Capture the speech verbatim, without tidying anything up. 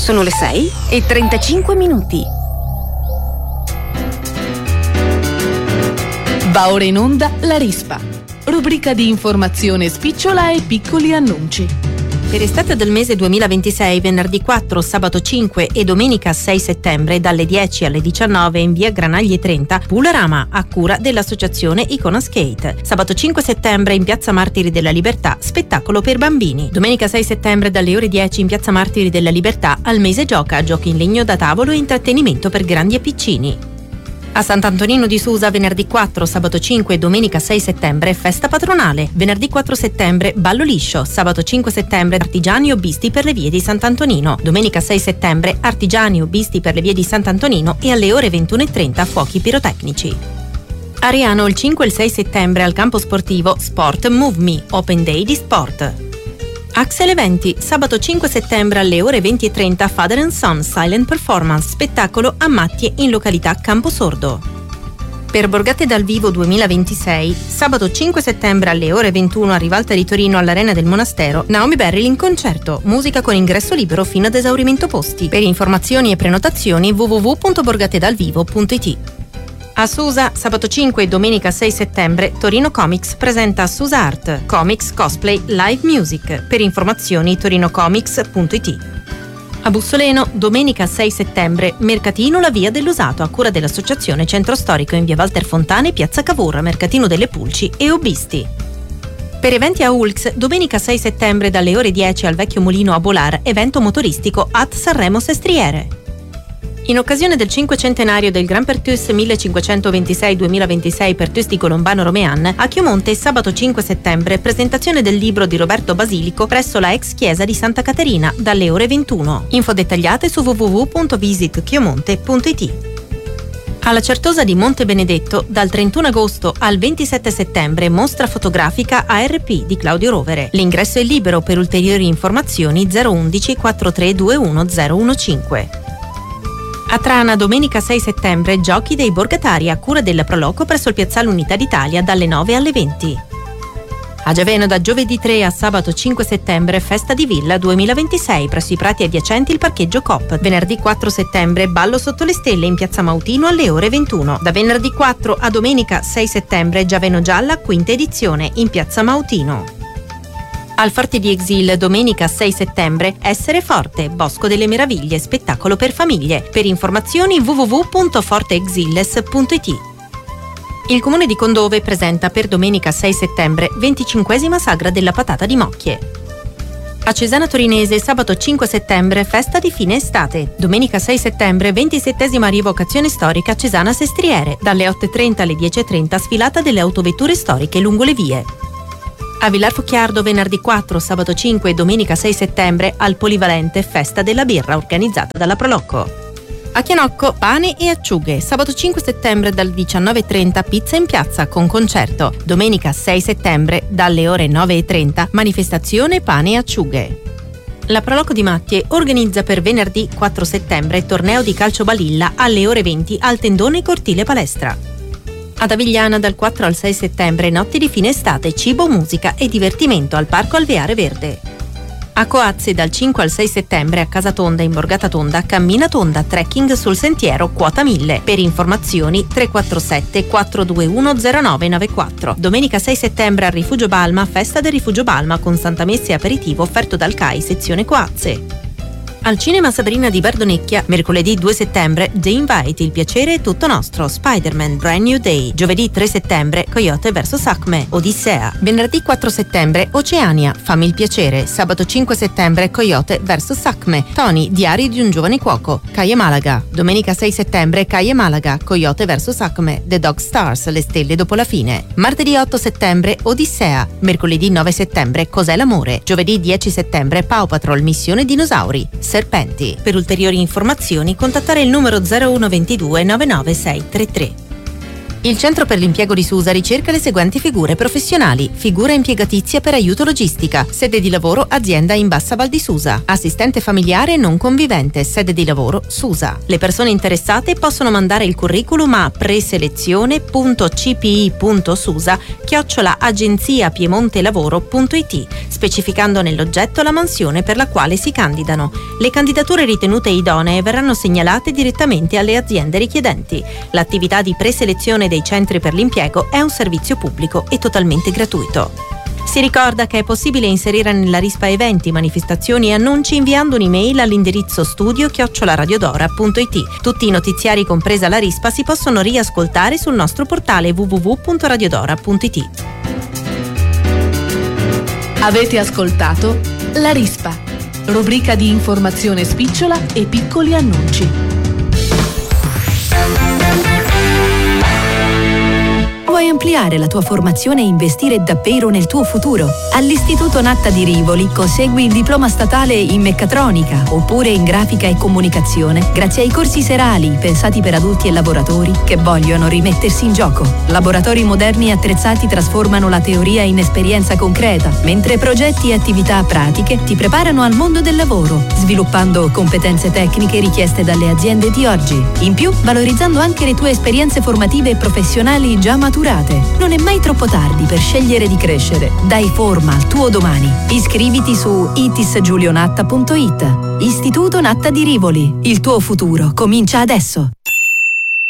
Sono le sei e trentacinque minuti. Va ora in onda La Rispa, rubrica di informazione spicciola e piccoli annunci. Per estate del mese duemilaventisei, venerdì quattro, sabato cinque e domenica sei settembre, dalle dieci alle diciannove in via Granaglie trenta, Poolarama a cura dell'associazione Icona Skate. Sabato cinque settembre in piazza Martiri della Libertà, spettacolo per bambini. Domenica sei settembre dalle ore dieci in piazza Martiri della Libertà, al Mese Gioca, giochi in legno da tavolo e intrattenimento per grandi e piccini. A Sant'Antonino di Susa, venerdì quattro, sabato cinque e domenica sei settembre, festa patronale. Venerdì quattro settembre, ballo liscio. Sabato cinque settembre, artigiani hobbisti per le vie di Sant'Antonino. Domenica sei settembre, artigiani hobbisti per le vie di Sant'Antonino e alle ore ventuno e trenta fuochi pirotecnici. Ariano, il cinque e il sei settembre al campo sportivo Sport Move Me, Open Day di sport. Axel Eventi, sabato cinque settembre alle ore venti e trenta, Father and Son Silent Performance, spettacolo a Mattie in località Camposordo. Per Borgate dal Vivo duemilaventisei, sabato cinque settembre alle ore ventuno a Rivalta di Torino all'Arena del Monastero, Naomi Beryl in concerto, musica con ingresso libero fino ad esaurimento posti. Per informazioni e prenotazioni w w w punto borgatedalvivo punto i t. A Susa, sabato cinque e domenica sei settembre, Torino Comics presenta Susa Art, Comics, Cosplay, Live Music. Per informazioni torinocomics punto i t. A Bussoleno, domenica sei settembre, Mercatino La Via dell'Usato a cura dell'Associazione Centro Storico in via Walter Fontana e piazza Cavour, Mercatino delle Pulci e hobbisti. Per eventi a Ulx, domenica sei settembre dalle ore dieci al Vecchio Mulino a Bolar, evento motoristico at Sanremo Sestriere. In occasione del cinquecentenario del Gran Pertus millecinquecentoventisei duemilaventisei Pertus di Colombano Romean, a Chiomonte sabato cinque settembre presentazione del libro di Roberto Basilico presso la ex chiesa di Santa Caterina dalle ore ventuno. Info dettagliate su w w w punto visit chiomonte punto i t. Alla Certosa di Monte Benedetto, dal trentuno agosto al ventisette settembre, mostra fotografica A R P di Claudio Rovere. L'ingresso è libero, per ulteriori informazioni zero undici quattrantatre ventuno zero quindici. A Trana, domenica sei settembre, giochi dei borgatari a cura della Proloco presso il Piazzale Unità d'Italia dalle nove alle venti. A Giaveno, da giovedì tre a sabato cinque settembre, festa di Villa duemilaventisei presso i prati adiacenti il parcheggio Coop. Venerdì quattro settembre, ballo sotto le stelle in piazza Mautino alle ore ventuno. Da venerdì quattro a domenica sei settembre, Giaveno Gialla, quinta edizione in piazza Mautino. Al Forte di Exil, domenica sei settembre, Essere Forte, Bosco delle Meraviglie, spettacolo per famiglie. Per informazioni w w w punto forteexiles punto i t. Il Comune di Condove presenta per domenica sei settembre venticinquesima Sagra della Patata di Mocchie. A Cesana Torinese, sabato cinque settembre, festa di fine estate. Domenica sei settembre, ventisettesima rievocazione storica Cesana Sestriere. Dalle otto e trenta alle dieci e trenta, sfilata delle autovetture storiche lungo le vie. A Villar Fucchiardo, venerdì quattro, sabato cinque e domenica sei settembre, al Polivalente, festa della birra organizzata dalla Prolocco. A Chianocco, pane e acciughe, sabato cinque settembre dalle diciannove e trenta, pizza in piazza con concerto. Domenica sei settembre, dalle ore nove e trenta, manifestazione pane e acciughe. La Prolocco di Mattie organizza per venerdì quattro settembre torneo di calcio balilla alle ore venti al Tendone Cortile Palestra. Ad Avigliana, dal quattro al sei settembre, notti di fine estate, cibo, musica e divertimento al Parco Alveare Verde. A Coazze, dal cinque al sei settembre, a Casa Tonda in Borgata Tonda, cammina tonda, trekking sul sentiero quota mille. Per informazioni tre quattro sette quattro due uno zero nove nove quattro. Domenica sei settembre al Rifugio Balma, festa del Rifugio Balma con Santa Messa e aperitivo offerto dal C A I sezione Coazze. Al Cinema Sabrina di Bardonecchia, mercoledì due settembre, The Invite, il piacere è tutto nostro, Spider-Man, Brand New Day. Giovedì tre settembre, Coyote versus Acme, Odissea. Venerdì quattro settembre, Oceania, Fammi il piacere. Sabato cinque settembre, Coyote versus Acme, Tony, Diari di un giovane cuoco, Caie Malaga. Domenica sei settembre, Caie Malaga, Coyote versus Acme, The Dog Stars, Le stelle dopo la fine. Martedì otto settembre, Odissea. Mercoledì nove settembre, Cos'è l'amore. Giovedì dieci settembre, Paw Patrol, Missione Dinosauri, Serpenti. Per ulteriori informazioni contattare il numero zero uno due due nove nove sei tre tre. Il Centro per l'Impiego di Susa ricerca le seguenti figure professionali: figura impiegatizia per aiuto logistica, sede di lavoro azienda in Bassa Val di Susa, assistente familiare non convivente, sede di lavoro Susa. Le persone interessate possono mandare il curriculum a preselezione punto c p i punto susa chiocciola agenzia piemonte lavoro punto i t, specificando nell'oggetto la mansione per la quale si candidano. Le candidature ritenute idonee verranno segnalate direttamente alle aziende richiedenti. L'attività di preselezione dei centri per l'impiego è un servizio pubblico e totalmente gratuito. Si ricorda che è possibile inserire nella rispa eventi, manifestazioni e annunci inviando un'email all'indirizzo studio chiocciola radiodora punto i t. Tutti i notiziari, compresa la rispa, si possono riascoltare sul nostro portale w w w punto radiodora punto i t. Avete ascoltato La Rispa, rubrica di informazione spicciola e piccoli annunci. Vuoi ampliare la tua formazione e investire davvero nel tuo futuro? All'Istituto Natta di Rivoli consegui il diploma statale in meccatronica oppure in grafica e comunicazione grazie ai corsi serali pensati per adulti e lavoratori che vogliono rimettersi in gioco. Laboratori moderni e attrezzati trasformano la teoria in esperienza concreta, mentre progetti e attività pratiche ti preparano al mondo del lavoro, sviluppando competenze tecniche richieste dalle aziende di oggi. In più, valorizzando anche le tue esperienze formative e professionali già maturate. Non è mai troppo tardi per scegliere di crescere. Dai forma al tuo domani. Iscriviti su i t i s giulio natta punto i t. Istituto Natta di Rivoli. Il tuo futuro comincia adesso.